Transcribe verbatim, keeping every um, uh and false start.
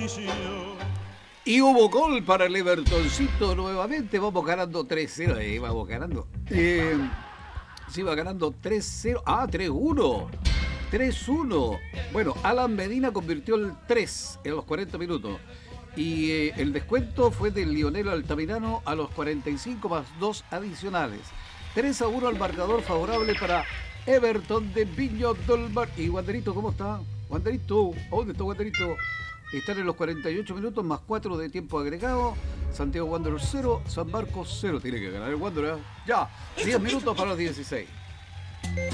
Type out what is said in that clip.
Y hubo gol para el Evertoncito nuevamente. Vamos ganando tres cero. Eh, vamos ganando. Eh, sí, va ganando tres cero. Ah, tres uno. tres uno. Bueno, Alan Medina convirtió el tres en los cuarenta minutos. Y eh, el descuento fue de Lionel Altamirano a los cuarenta y cinco más dos adicionales. tres a uno al marcador favorable para Everton de Viña del Mar. ¿Y Wanderito cómo está? Wanderito, ¿dónde está Wanderito? Están en los cuarenta y ocho minutos más cuatro de tiempo agregado. Santiago Wanderers cero, San Marcos cero. Tiene que ganar el Wanderers. Ya, diez minutos para los dieciséis.